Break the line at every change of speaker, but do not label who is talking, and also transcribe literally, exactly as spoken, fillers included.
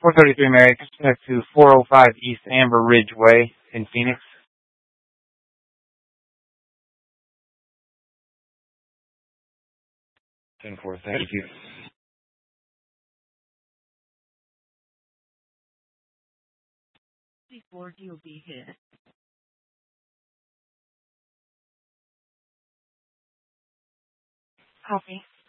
four thirty-three Mary, connect to four oh five East Amber Ridge Way in Phoenix.
ten four, thank you.
Before you'll be hit.
Copy.